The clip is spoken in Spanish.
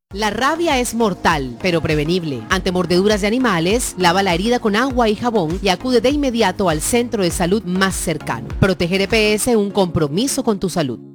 La rabia es mortal, pero prevenible. Ante mordeduras de animales, lava la herida con agua y jabón y acude de inmediato al centro de salud más cercano. Proteger EPS, un compromiso con tu salud.